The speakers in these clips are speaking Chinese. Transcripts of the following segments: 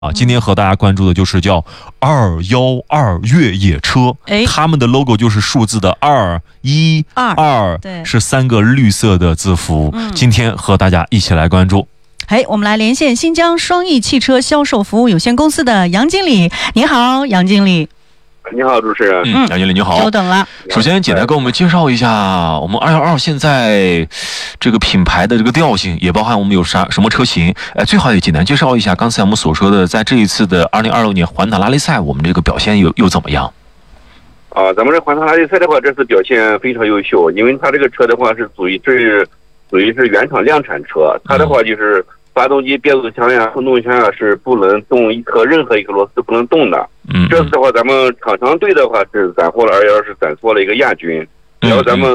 今天和大家关注的就是叫212越野车，他们的 logo 就是数字的212， 对， 是3个绿色的字符。今天和大家一起来关注。 我们来连线新疆双翼汽车销售服务有限公司的杨经理。你好，杨经理。 你好，主持人。 杨经理你好。 久等了。 首先简单跟我们介绍一下我们212现在这个品牌的这个调性，也包含我们有什么车型。最好也简单介绍一下刚才我们所说的，在这一次的2026年环塔拉力赛，我们这个表现又怎么样？ 咱们这环塔拉力赛的话，这次表现非常优秀，因为它这个车的话是属于是原厂量产车，它的话就是发动机、变速箱呀、混动箱呀是不能动任何一颗螺丝不能动的。这次的话，咱们厂商队的话是斩获了212，是斩获了一个亚军。然后咱们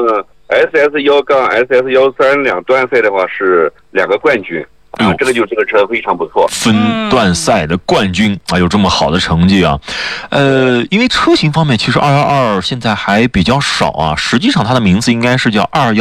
SS1-SS13 两段赛的话是2个冠军。这个车非常不错， 分段赛的冠军有这么好的成绩啊。因为车型方面，其实212现在还比较少啊。实际上它的名字应该是叫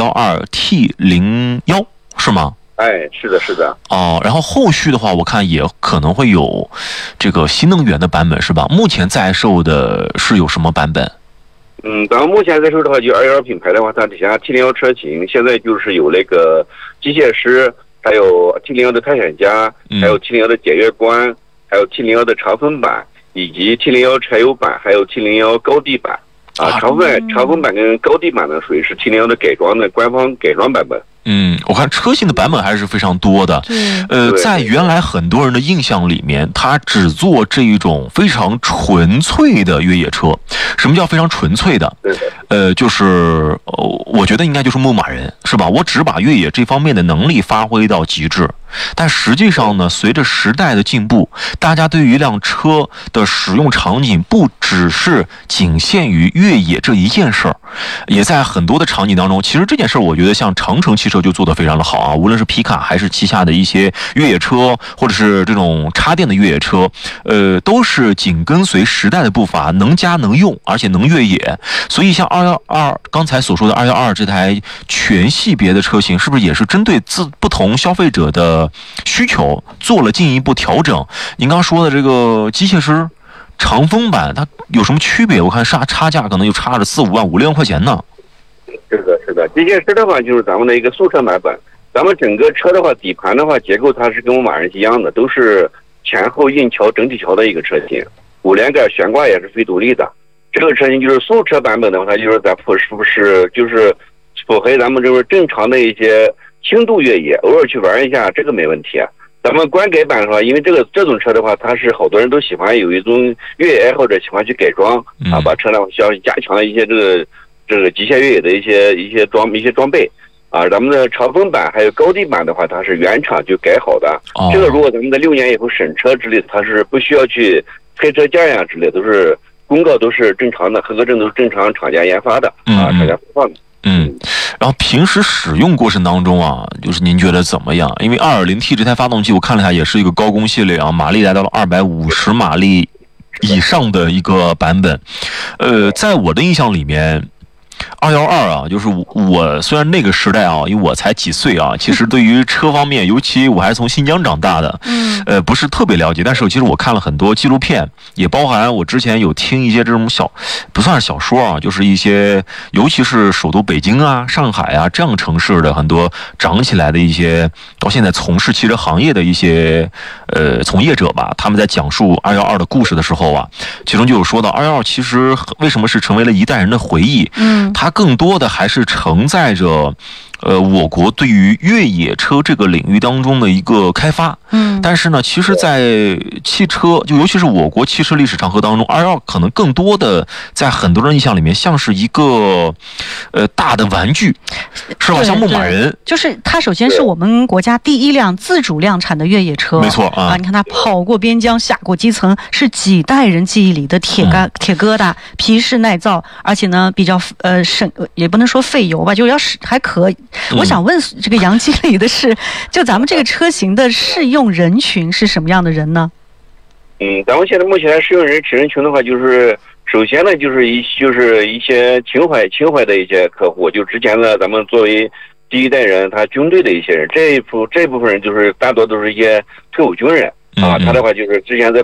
212T01，是吗？ 是的。 然后后续的话，我看也可能会有这个新能源的版本，是吧？目前在售的是有什么版本？ 咱们目前在售的话，就212品牌的话，它底下T01车型现在就是有那个机械师，还有T01的泰坦加，还有T01的检阅官，还有T01的长风版，以及T01柴油版，还有T01高地版。长风版跟高地版呢，属于是T01的改装的官方改装版本。 我看车型的版本还是非常多的。在原来很多人的印象里面，它只做这一种非常纯粹的越野车。什么叫非常纯粹的？就是我觉得应该就是牧马人，是吧？我只把越野这方面的能力发挥到极致。但实际上呢，随着时代的进步，大家对于一辆车的使用场景不只是仅限于越野这一件事儿，也在很多的场景当中。其实这件事儿，我觉得像长城汽车就做得非常的好啊，无论是皮卡还是旗下的一些越野车，或者是这种插电的越野车，都是紧跟随时代的步伐，能加能用，而且能越野。所以像212刚才所说的212这台全系别的车型，是不是也是针对不同消费者的需求做了进一步调整？您刚说的这个机械师长风版，它有什么区别？我看差价可能就差着4-5万、5-6万块钱呢。 是的，机械师的话就是咱们的一个速车版本。咱们整个车的话，底盘的话结构它是跟牧马人一样的，都是前后硬桥整体桥的一个车型，5连杆悬挂也是非独立的。这个车型就是速车版本的话，它就是就是符合咱们这种正常的一些轻度越野，偶尔去玩一下，这个没问题。咱们官改版的话，因为这种车的话，它是好多人都喜欢有一种越野爱好者喜欢去改装把车辆需要加强一些这个极限越野的一些装备咱们的长风版还有高地版的话，它是原厂就改好的。这个如果咱们在6年以后审车之类的，它是不需要去拆车件呀之类的，都是公告都是正常的，合格证都是正常厂家研发的厂家发放的。 然后平时使用过程当中就是您觉得怎么样？因为 2.0T 这台发动机我看了一下，也是一个高功系列马力来到了250马力以上的一个版本。在我的印象里面，212就是我虽然那个时代因为我才几岁其实对于车方面，尤其我还是从新疆长大的，不是特别了解。但是其实我看了很多纪录片，也包含我之前有听一些这种不算是小说就是一些，尤其是首都北京上海这样城市的很多长起来的一些到现在从事汽车行业的一些从业者吧，他们在讲述212的故事的时候其中就有说到212其实为什么是成为了一代人的回忆。它更多的还是承载着我国对于越野车这个领域当中的一个开发。但是呢，其实在汽车，就尤其是我国汽车历史长河当中，212可能更多的在很多人印象里面像是一个大的玩具，是吧？像牧马人， 就是它首先是我们国家第一辆自主量产的越野车， 没错你看它跑过边疆，下过基层，是几代人记忆里的铁疙瘩，皮实耐造，而且呢比较省，也不能说费油吧，就是还可以。我想问这个杨经理的是，就咱们这个车型的适用人群是什么样的人呢？ 咱们现在目前适用人群的话，就是首先呢，就是一些情怀的一些客户，就之前呢，咱们作为第一代人，他军队的一些人，这一部分人就是大多都是一些退伍军人啊，它的话就是之前在